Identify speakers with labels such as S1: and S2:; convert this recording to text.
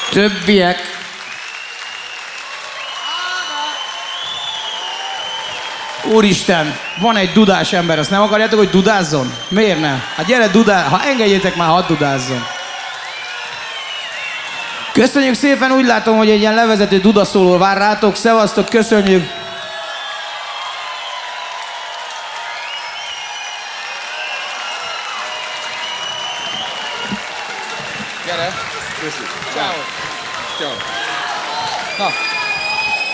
S1: Többiek. Úristen, van egy dudás ember, azt nem akarjátok, hogy dudázzon? Miért nem? Hát gyere, ha engedjétek már, hadd dudázzon. Köszönjük szépen, úgy látom, hogy egy ilyen levezető dudaszóló vár rátok. Szevasztok, köszönjük!
S2: Gyere! Köszönjük! Ciao! Ciao! Na!